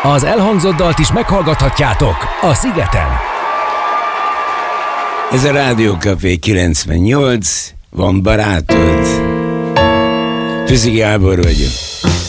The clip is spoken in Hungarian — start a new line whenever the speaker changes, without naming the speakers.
Az elhangzott dalt is meghallgathatjátok a Szigeten.
Ez a Rádió Café 98, van barátod. Püzi Gábor vagyok.